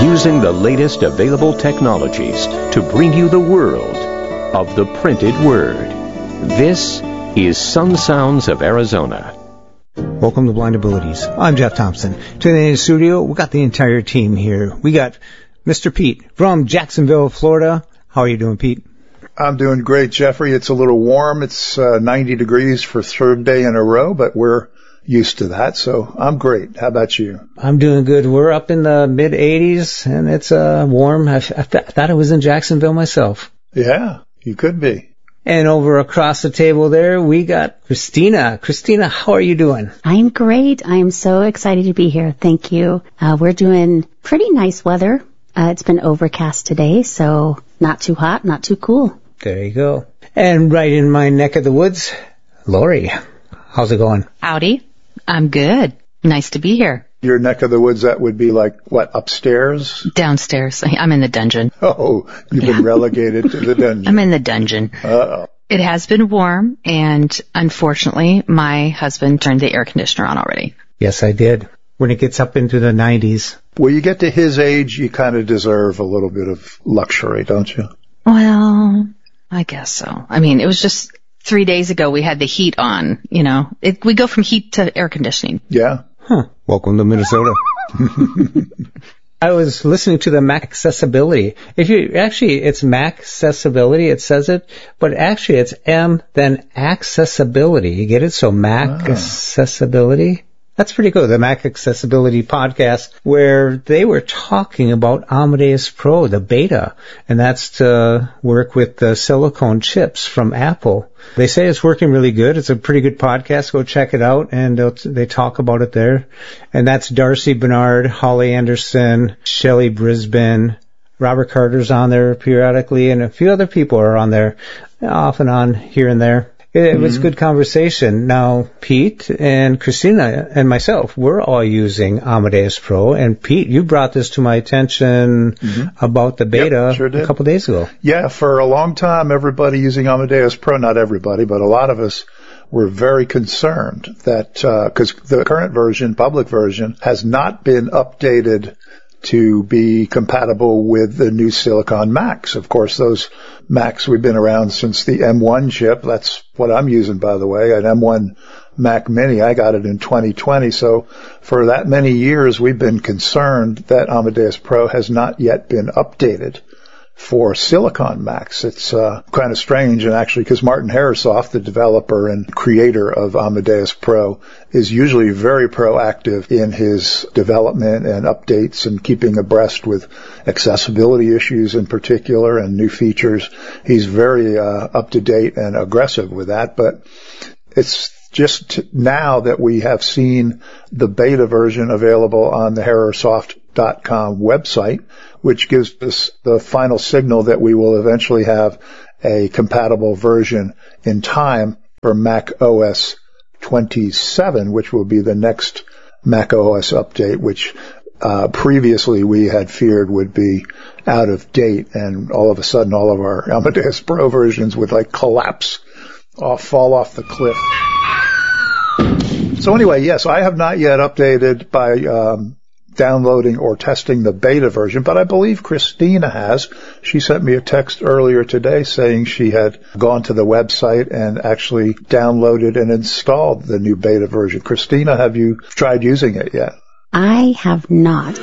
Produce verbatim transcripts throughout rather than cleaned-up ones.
using the latest available technologies to bring you the world of the printed word. This is Sun Sounds of Arizona. Welcome to Blind Abilities. I'm Jeff Thompson. Today in the studio, we got the entire team here. We got Mister Pete from Jacksonville, Florida. How are you doing, Pete? I'm doing great, Jeffrey. It's a little warm. It's uh, ninety degrees for third day in a row, but we're used to that, so I'm great. How about you? I'm doing good. We're up in the mid eighties, and it's uh, warm. I, I, th- I thought I was in Jacksonville myself. Yeah, you could be. And over across the table there, we got Christina. Christina, how are you doing? I'm great. I'm so excited to be here. Thank you. Uh, we're doing pretty nice weather. Uh, it's been overcast today, so not too hot, not too cool. There you go. And right in my neck of the woods, Lori. How's it going? Howdy. I'm good. Nice to be here. Your neck of the woods, that would be like, what, upstairs? Downstairs. I'm in the dungeon. Oh, you've yeah. been relegated to the dungeon. I'm in the dungeon. Uh-oh. It has been warm, and unfortunately, my husband turned the air conditioner on already. Yes, I did. When it gets up into the nineties. When you get to his age, you kind of deserve a little bit of luxury, don't you? Well, I guess so. I mean, it was just three days ago we had the heat on, you know. It, we go from heat to air conditioning. Yeah. Huh. Welcome to Minnesota. I was listening to the Mac accessibility. If you actually, it's Mac accessibility. It says it, but actually it's M then accessibility. You get it? So Mac ah. accessibility. That's pretty cool. The Mac Accessibility Podcast, where they were talking about Amadeus Pro, the beta, and that's to work with the silicone chips from Apple. They say it's working really good. It's a pretty good podcast. Go check it out, and they talk about it there. And that's Darcy Bernard, Holly Anderson, Shelley Brisbane, Robert Carter's on there periodically, and a few other people are on there, off and on here and there. It was mm-hmm. good conversation. Now, Pete and Christina and myself, we're all using Amadeus Pro. And Pete, you brought this to my attention mm-hmm. about the beta yep, sure did. a couple days ago. Yeah, for a long time, everybody using Amadeus Pro, not everybody, but a lot of us were very concerned that, because uh, the current version, public version, has not been updated to be compatible with the new Silicon Macs. Of course, those Macs, we've been around since the M one chip. That's what I'm using, by the way, an M one Mac Mini. I got it in twenty twenty. So for that many years, we've been concerned that Amadeus Pro has not yet been updated for Silicon Macs. It's uh, kind of strange, and actually, because Martin Harasoft, the developer and creator of Amadeus Pro, is usually very proactive in his development and updates and keeping abreast with accessibility issues in particular and new features. He's very uh, up-to-date and aggressive with that, but it's just now that we have seen the beta version available on the Harasoft dot com website, which gives us the final signal that we will eventually have a compatible version in time for Mac O S twenty-seven, which will be the next Mac O S update, which uh, previously we had feared would be out of date, and all of a sudden all of our Amadeus Pro versions would like collapse off, fall off the cliff. So anyway, yes, I have not yet updated by um, downloading or testing the beta version, but I believe Christina has. She sent me a text earlier today saying she had gone to the website and actually downloaded and installed the new beta version. Christina, have you tried using it yet? I have not.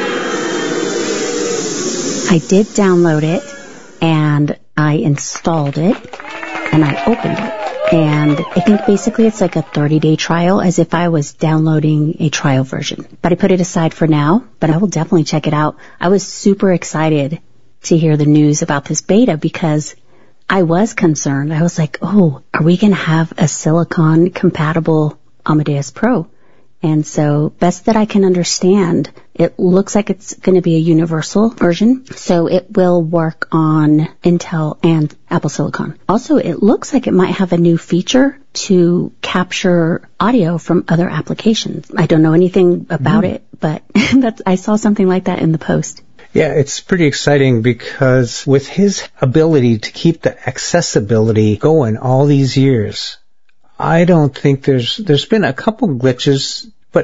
I did download it, and I installed it, and I opened it. And I think basically it's like a thirty-day trial, as if I was downloading a trial version. But I put it aside for now, but I will definitely check it out. I was super excited to hear the news about this beta because I was concerned. I was like, oh, are we going to have a silicon-compatible Amadeus Pro? And so, best that I can understand, it looks like it's going to be a universal version, so it will work on Intel and Apple Silicon. Also, it looks like it might have a new feature to capture audio from other applications. I don't know anything about mm. it, but that's, I saw something like that in the post. Yeah, it's pretty exciting because with his ability to keep the accessibility going all these years, I don't think there's there's been a couple glitches, but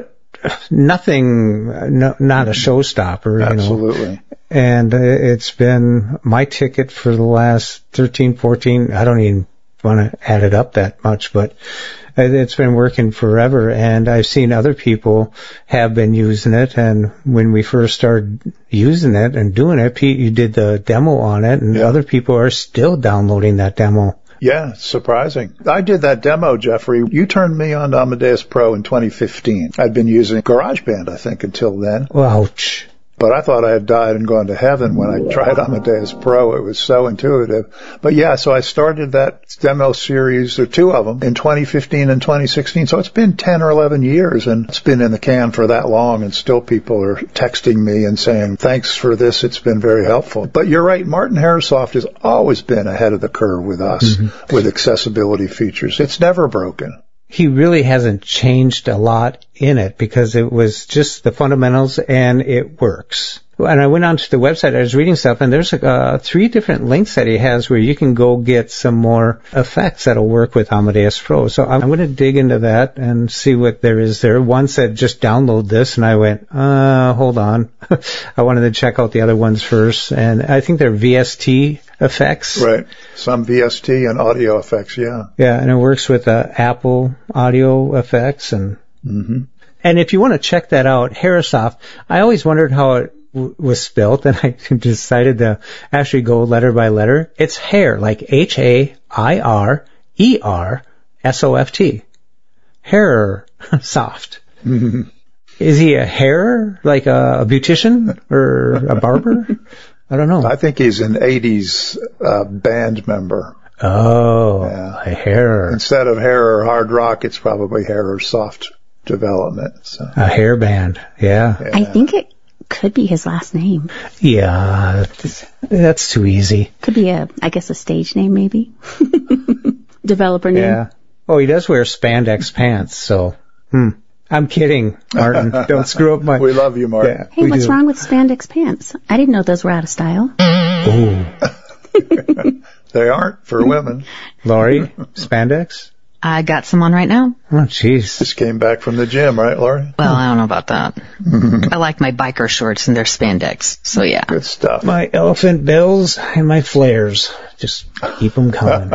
nothing, no, not a showstopper. You Absolutely. know. And it's been my ticket for the last thirteen, fourteen, I don't even want to add it up that much, but it's been working forever. And I've seen other people have been using it. And when we first started using it and doing it, Pete, you did the demo on it, and yeah. other people are still downloading that demo. Yeah, surprising. I did that demo, Jeffrey. You turned me on to Amadeus Pro in twenty fifteen. I'd been using GarageBand, I think, until then. Ouch. But I thought I had died and gone to heaven when I tried Amadeus Pro. It was so intuitive. But yeah, so I started that demo series, or two of them, in twenty fifteen and twenty sixteen. So it's been ten or eleven years, and it's been in the can for that long, and still people are texting me and saying, thanks for this, it's been very helpful. But you're right, Martin Harasoft has always been ahead of the curve with us mm-hmm. with accessibility features. It's never broken. He really hasn't changed a lot in it because it was just the fundamentals and it works. And I went onto the website, I was reading stuff, and there's uh, three different links that he has where you can go get some more effects that'll work with Amadeus Pro. So I'm going to dig into that and see what there is there. One said just download this, and I went, uh, hold on. I wanted to check out the other ones first, and I think they're V S T effects. Right. Some V S T and audio effects, yeah. Yeah, and it works with uh, Apple audio effects. and mm-hmm. And if you want to check that out, Harasoft, I always wondered how it w- was spelled, and I decided to actually go letter by letter. It's hair, like H A I R E R S O F T. Harasoft. Mm-hmm. Is he a hair, like a, a beautician or a barber? I don't know. I think he's an eighties uh, band member. Oh, yeah. a hair. Instead of hair or hard rock, it's probably hair or soft development. So. A hair band, yeah. yeah. I think it could be his last name. Yeah, that's too easy. Could be a, I guess, a stage name maybe. Developer name. Yeah. Oh, he does wear spandex pants, so, hmm. I'm kidding, Martin. Don't screw up my... We love you, Martin. Yeah, hey, what's do. wrong with spandex pants? I didn't know those were out of style. Ooh. They aren't for women. Lori, spandex? I got some on right now. Oh, jeez. Just came back from the gym, right, Lori? Well, I don't know about that. I like my biker shorts and their spandex, so yeah. Good stuff. My elephant bills and my flares. Just keep them coming.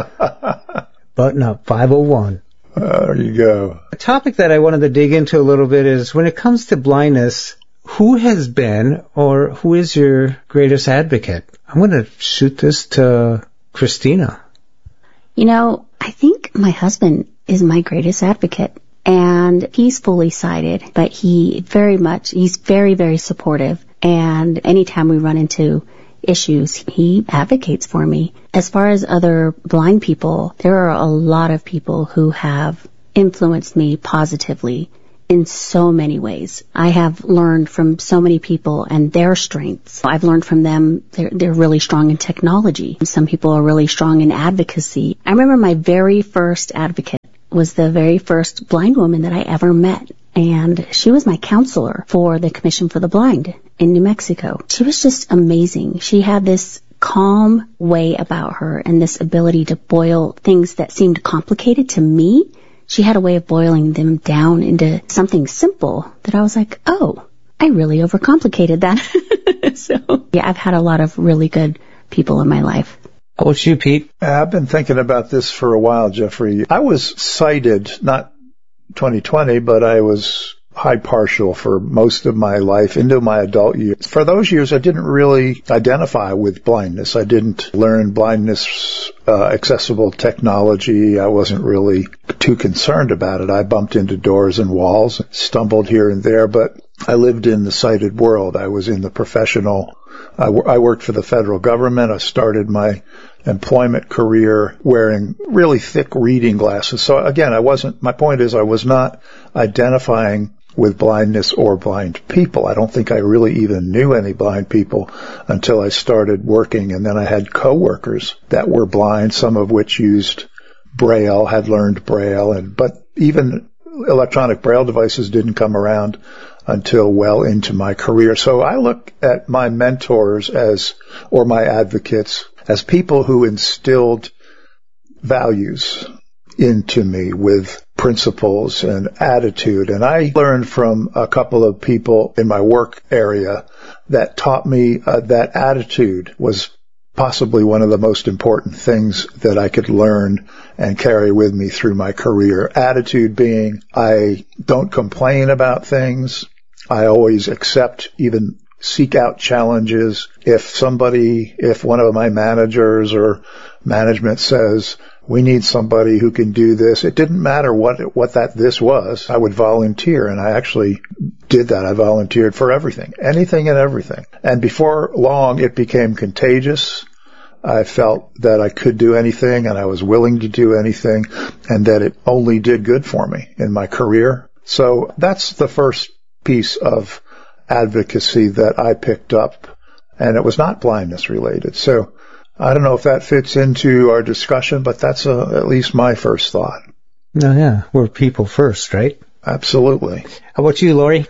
Button up five oh one. Uh, there you go. A topic that I wanted to dig into a little bit is when it comes to blindness, who has been or who is your greatest advocate? I'm going to shoot this to Christina. You know, I think my husband is my greatest advocate, and he's fully sighted, but he very much, he's very, very supportive. And anytime we run into issues, he advocates for me. As far as other blind people, there are a lot of people who have influenced me positively in so many ways. I have learned from so many people and their strengths. I've learned from them, they're, they're really strong in technology. Some people are really strong in advocacy. I remember my very first advocate was the very first blind woman that I ever met. And she was my counselor for the Commission for the Blind in New Mexico. She was just amazing. She had this calm way about her and this ability to boil things that seemed complicated to me. She had a way of boiling them down into something simple that I was like, oh, I really overcomplicated that. So, yeah, I've had a lot of really good people in my life. How about you, Pete? I've been thinking about this for a while, Jeffrey. I was sighted, not twenty twenty, but I was high partial for most of my life into my adult years. For those years, I didn't really identify with blindness. I didn't learn blindness uh, accessible technology. I wasn't really too concerned about it. I bumped into doors and walls, stumbled here and there, but I lived in the sighted world. I was in the professional. I, w- I worked for the federal government. I started my employment career wearing really thick reading glasses. So again, I wasn't, my point is I was not identifying with blindness or blind people. I don't think I really even knew any blind people until I started working, and then I had coworkers that were blind, some of which used Braille, had learned Braille, and but even electronic Braille devices didn't come around until well into my career. So I look at my mentors as, or my advocates, as people who instilled values into me with principles and attitude. And I learned from a couple of people in my work area that taught me uh, that attitude was possibly one of the most important things that I could learn and carry with me through my career. Attitude being, I don't complain about things. I always accept, even seek out challenges. If somebody, if one of my managers or management says, we need somebody who can do this, it didn't matter what what that this was. I would volunteer, and I actually did that. I volunteered for everything, anything and everything. And before long, it became contagious. I felt that I could do anything, and I was willing to do anything, and that it only did good for me in my career. So that's the first piece of advocacy that I picked up, and it was not blindness related. So I don't know if that fits into our discussion, but that's a, at least my first thought. No, yeah, we're people first, right? Absolutely. How about you, Lori?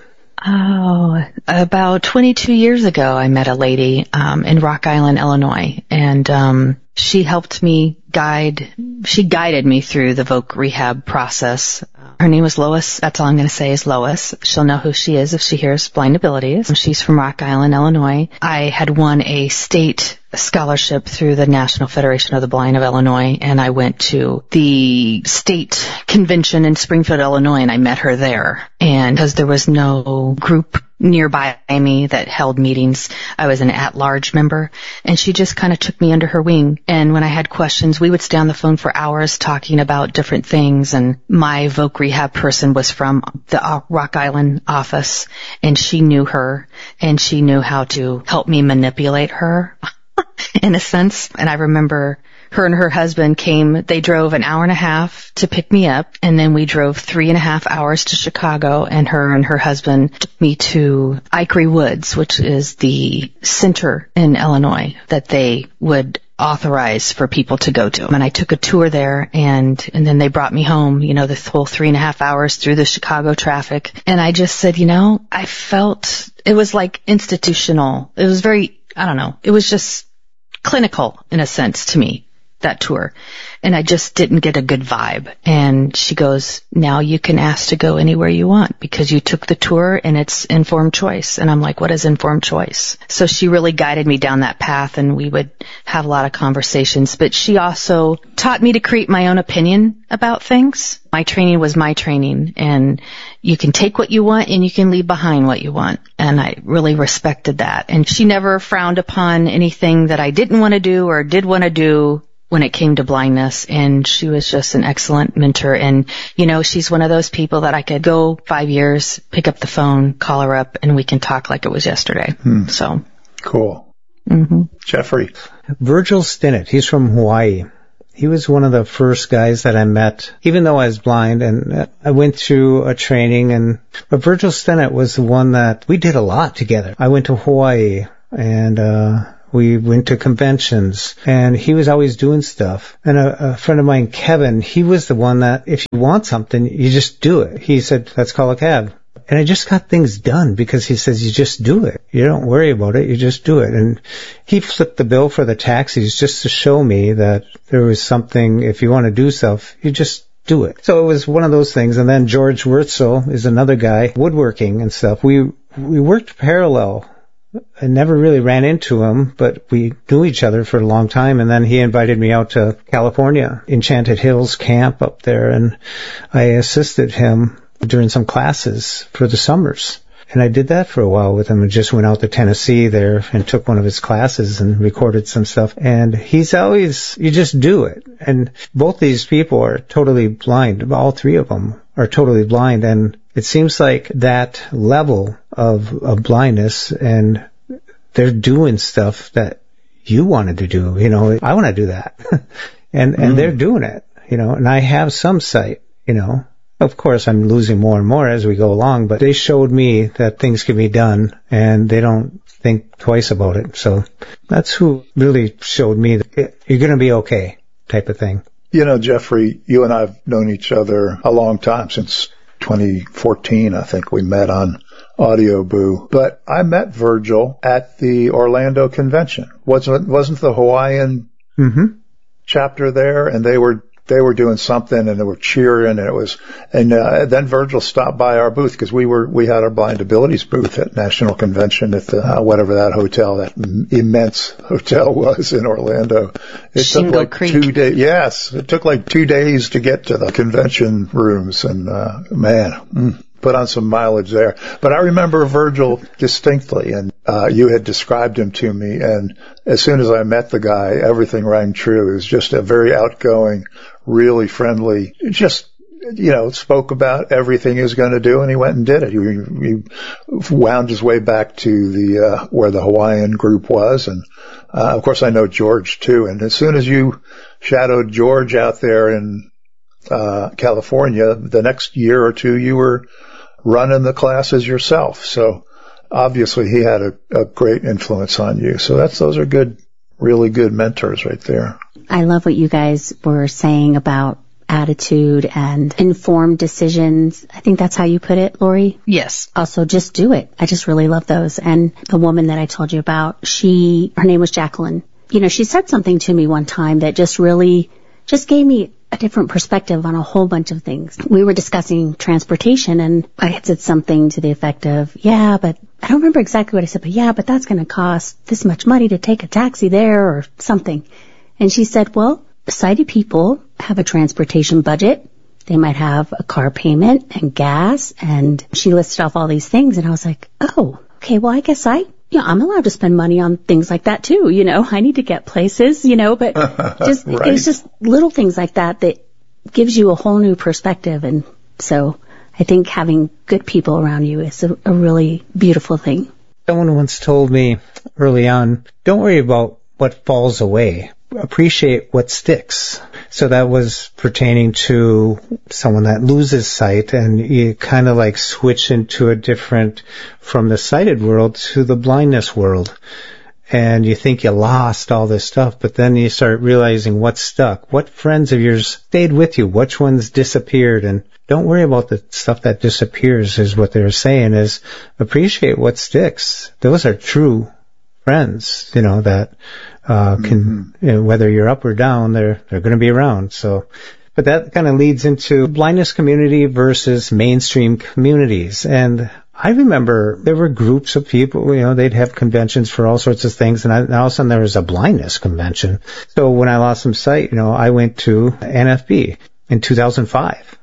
Oh, about twenty-two years ago, I met a lady um, in Rock Island, Illinois, and um, she helped me guide, she guided me through the Voc rehab process. Her name was Lois. That's all I'm going to say is Lois. She'll know who she is if she hears Blind Abilities. She's from Rock Island, Illinois. I had won a state scholarship through the National Federation of the Blind of Illinois, and I went to the state convention in Springfield, Illinois, and I met her there. And because there was no group nearby me that held meetings, I was an at-large member, and she just kind of took me under her wing. And when I had questions, we would stay on the phone for hours talking about different things. And my Voc rehab person was from the Rock Island office, and she knew her, and she knew how to help me manipulate her in a sense. And I remember her and her husband came, they drove an hour and a half to pick me up, and then we drove three and a half hours to Chicago, and her and her husband took me to Ikery Woods, which is the center in Illinois that they would authorize for people to go to. And I took a tour there, and and then they brought me home, you know, the whole three and a half hours through the Chicago traffic. And I just said, you know, I felt it was like institutional. It was very, I don't know, it was just clinical in a sense to me, that tour. And I just didn't get a good vibe. And she goes, now you can ask to go anywhere you want because you took the tour and it's informed choice. And I'm like, what is informed choice? So she really guided me down that path, and we would have a lot of conversations. But she also taught me to create my own opinion about things. My training was my training, and you can take what you want and you can leave behind what you want. And I really respected that. And she never frowned upon anything that I didn't want to do or did want to do when it came to blindness, and she was just an excellent mentor. And, you know, she's one of those people that I could go five years, pick up the phone, call her up, and we can talk like it was yesterday. Hmm. So. Cool. Mm-hmm. Jeffrey. Virgil Stinnett. He's from Hawaii. He was one of the first guys that I met, even though I was blind, and I went through a training. And but Virgil Stinnett was the one that we did a lot together. I went to Hawaii, and uh we went to conventions, and he was always doing stuff. And a, a friend of mine, Kevin, he was the one that if you want something, you just do it. He said, let's call a cab. And I just got things done because he says, you just do it. You don't worry about it. You just do it. And he flipped the bill for the taxis just to show me that there was something, if you want to do stuff, you just do it. So it was one of those things. And then George Wurtzel is another guy, woodworking and stuff. We, we worked parallel. I never really ran into him, but we knew each other for a long time. And then he invited me out to California, Enchanted Hills camp up there, and I assisted him during some classes for the summers. And I did that for a while with him, and just went out to Tennessee there and took one of his classes and recorded some stuff. And he's always, you just do it. And both these people are totally blind. All three of them are totally blind. And it seems like that level of, of blindness, and they're doing stuff that you wanted to do. You know, I want to do that. and, mm. and they're doing it, you know, and I have some sight, you know. Of course, I'm losing more and more as we go along, but they showed me that things can be done, and they don't think twice about it. So that's who really showed me that you're going to be okay type of thing. You know, Jeffrey, you and I have known each other a long time, since twenty fourteen, I think we met on Audio Boo. But I met Virgil at the Orlando convention. Wasn't, wasn't the Hawaiian mm-hmm. chapter there? And they were they were doing something and they were cheering, and it was, and uh, then Virgil stopped by our booth because we were, we had our blind abilities booth at National Convention at the, uh, whatever that hotel, that immense hotel was in Orlando. It Shingle took like Creek. two days. Yes. It took like two days to get to the convention rooms, and, uh, man, mm, put on some mileage there. But I remember Virgil distinctly, and, uh, you had described him to me, and as soon as I met the guy, everything rang true. He was just a very outgoing, really friendly, just, you know, spoke about everything he was going to do, and he went and did it. He, he wound his way back to the, uh, where the Hawaiian group was. And, uh, of course I know George too. And as soon as you shadowed George out there in, uh, California, the next year or two you were running the classes yourself. So obviously he had a, a great influence on you. So that's, those are good, really good mentors right there. I love what you guys were saying about attitude and informed decisions. I think that's how you put it, Lori. Yes. Also, just do it. I just really love those. And the woman that I told you about, she, her name was Jacqueline. You know, she said something to me one time that just really, just gave me a different perspective on a whole bunch of things. We were discussing transportation, and I had said something to the effect of, yeah, but I don't remember exactly what I said, but yeah, but that's going to cost this much money to take a taxi there or something. And she said, well, sighted people have a transportation budget. They might have a car payment and gas. And she listed off all these things. And I was like, oh, okay, well, I guess I, you know, I'm allowed to spend money on things like that too. You know, I need to get places, you know, but just, right. It's just little things like that that gives you a whole new perspective. And so I think having good people around you is a, a really beautiful thing. Someone once told me early on, don't worry about what falls away. Appreciate what sticks. So that was pertaining to someone that loses sight, and you kind of like switch into a different, from the sighted world to the blindness world. And you think you lost all this stuff, but then you start realizing what stuck. What friends of yours stayed with you? Which ones disappeared? And don't worry about the stuff that disappears, is what they're saying, is appreciate what sticks. Those are true friends, you know, that uh can, mm-hmm. you know, whether you're up or down, they're they're going to be around. So, but that kind of leads into blindness community versus mainstream communities. And I remember there were groups of people, you know, they'd have conventions for all sorts of things, and, I, and all of a sudden there was a blindness convention. So when I lost some sight, you know, I went to N F B in two thousand five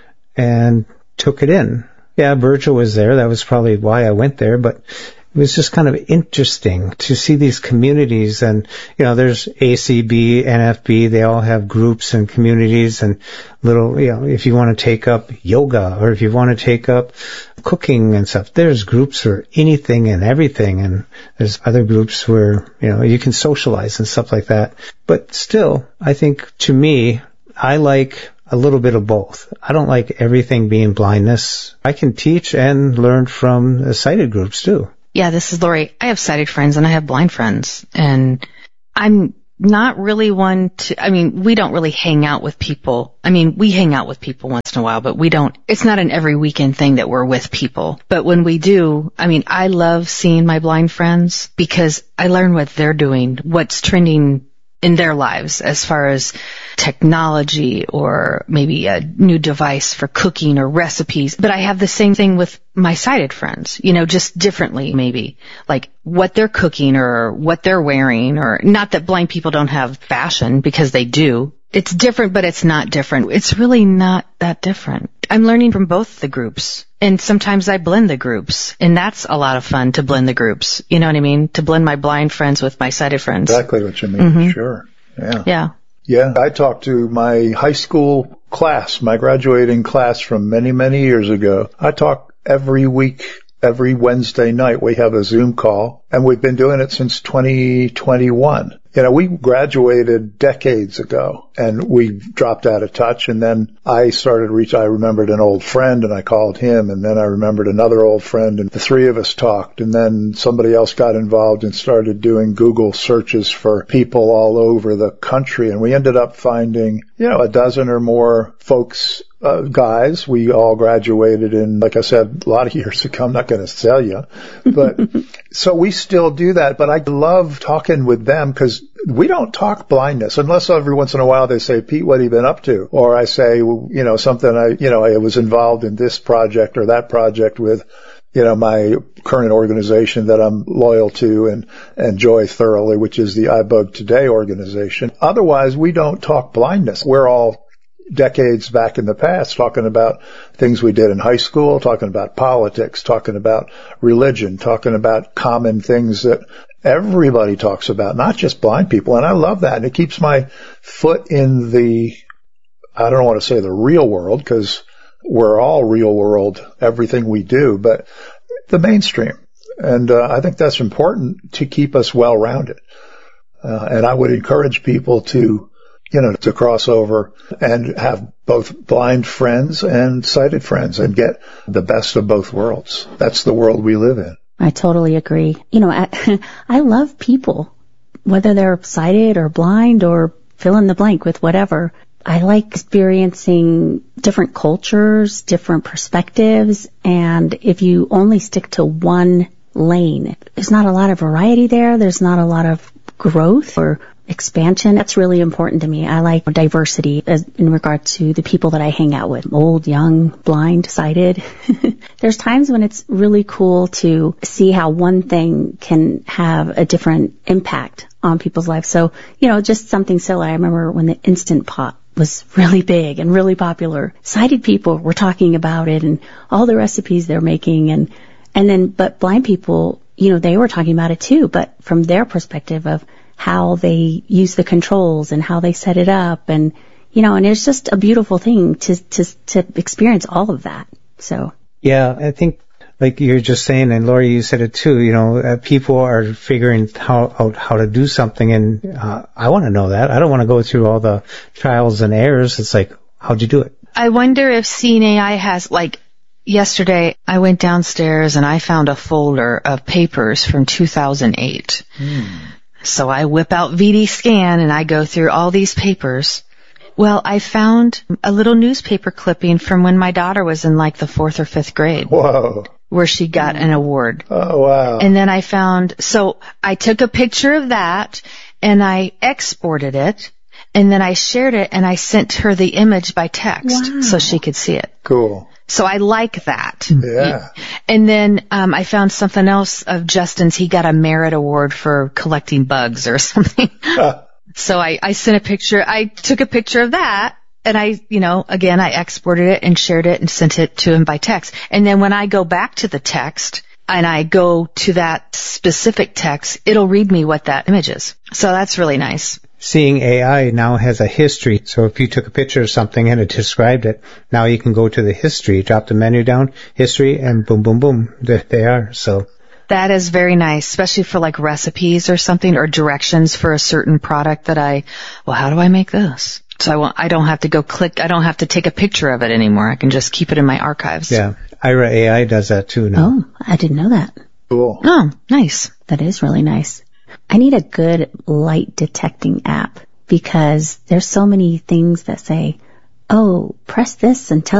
and took it in. Yeah, Virgil was there. That was probably why I went there, but it was just kind of interesting to see these communities. And, you know, there's A C B, N F B, they all have groups and communities and little, you know, if you want to take up yoga or if you want to take up cooking and stuff, there's groups for anything and everything. And there's other groups where, you know, you can socialize and stuff like that. But still, I think to me, I like a little bit of both. I don't like everything being blindness. I can teach and learn from the sighted groups too. Yeah, this is Lori. I have sighted friends and I have blind friends, and I'm not really one to, I mean, we don't really hang out with people. I mean, we hang out with people once in a while, but we don't, it's not an every weekend thing that we're with people. But when we do, I mean, I love seeing my blind friends because I learn what they're doing, what's trending in their lives as far as technology or maybe a new device for cooking or recipes. But I have the same thing with my sighted friends, you know, just differently maybe, like what they're cooking or what they're wearing, or not that blind people don't have fashion, because they do. It's different, but it's not different. It's really not that different. I'm learning from both the groups. And sometimes I blend the groups, and that's a lot of fun to blend the groups. You know what I mean? To blend my blind friends with my sighted friends. Exactly what you mean. Mm-hmm. Sure. Yeah. Yeah. Yeah. I talked to my high school class, my graduating class from many, many years ago. I talk every week, every Wednesday night. We have a Zoom call, and we've been doing it since twenty twenty-one. You know, we graduated decades ago and we dropped out of touch. And then I started reach, I remembered an old friend and I called him, and then I remembered another old friend, and the three of us talked. And then somebody else got involved and started doing Google searches for people all over the country. And we ended up finding, you know, a dozen or more folks, uh, guys. We all graduated in, like I said, a lot of years ago. I'm not going to tell you, but so we still do that. But I love talking with them because we don't talk blindness unless every once in a while they say, Pete, what have you been up to? Or I say, you know, something I, you know, I was involved in this project or that project with, you know, my current organization that I'm loyal to and enjoy thoroughly, which is the iBug Today organization. Otherwise, we don't talk blindness. We're all decades back in the past talking about things we did in high school, talking about politics, talking about religion, talking about common things that everybody talks about, not just blind people. And I love that. And it keeps my foot in the, I don't want to say the real world, because we're all real world, everything we do, but the mainstream. And uh, I think that's important to keep us well-rounded. Uh, and I would encourage people to, you know, to cross over and have both blind friends and sighted friends and get the best of both worlds. That's the world we live in. I totally agree. You know, I, I love people, whether they're sighted or blind or fill in the blank with whatever. I like experiencing different cultures, different perspectives, and if you only stick to one lane, there's not a lot of variety there. There's not a lot of growth or expansion. That's really important to me. I like diversity as in regard to the people that I hang out with, old, young, blind, sighted. There's times when it's really cool to see how one thing can have a different impact on people's lives. So, you know, just something silly. I remember when the Instant Pot was really big and really popular. Sighted people were talking about it and all the recipes they're making, and and then but blind people, you know, they were talking about it too, but from their perspective of how they use the controls and how they set it up, and you know, and it's just a beautiful thing to to to experience all of that. So yeah, I think like you're just saying, and Lori, you said it too, you know, uh, people are figuring how, out how to do something, and uh, I want to know that. I don't want to go through all the trials and errors. It's like, how'd you do it? I wonder if Seeing A I has, like, yesterday I went downstairs and I found a folder of papers from two thousand eight. Hmm. So I whip out V D Scan and I go through all these papers. Well, I found a little newspaper clipping from when my daughter was in like the fourth or fifth grade. Whoa. Where she got an award. Oh, wow. And then I found, so I took a picture of that and I exported it and then I shared it and I sent her the image by text. Wow. So she could see it. Cool. So I like that. Yeah. And then um I found something else of Justin's. He got a merit award for collecting bugs or something. So I, I sent a picture. I took a picture of that. And I, you know, again, I exported it and shared it and sent it to him by text. And then when I go back to the text and I go to that specific text, it'll read me what that image is. So that's really nice. Seeing A I now has a history. So if you took a picture of something and it described it, now you can go to the history, drop the menu down, history, and boom, boom, boom, there they are. So that is very nice, especially for like recipes or something or directions for a certain product that I, well, how do I make this? So I won't, I don't have to go click, I don't have to take a picture of it anymore. I can just keep it in my archives. Yeah. Ira A I does that too now. Oh, I didn't know that. Cool. Oh, nice. That is really nice. I need a good light detecting app because there's so many things that say, oh, press this and tell